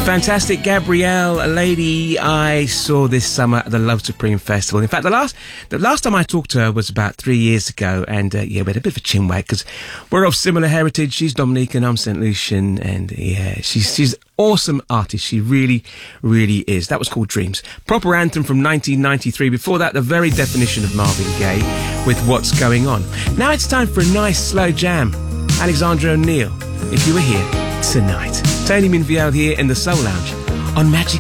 Fantastic Gabrielle, a lady I saw this summer at the Love Supreme Festival. In fact, the last time I talked to her was about 3 years ago, and we had a bit of a chinwag because we're of similar heritage. She's Dominican, I'm St. Lucian, and she's an awesome artist. She really, really is. That was called Dreams. Proper anthem from 1993. Before that, the very definition of Marvin Gaye with What's Going On. Now it's time for a nice slow jam. Alexandra O'Neal, If You Were Here Tonight. Tony Minviel here in the Soul Lounge on Magic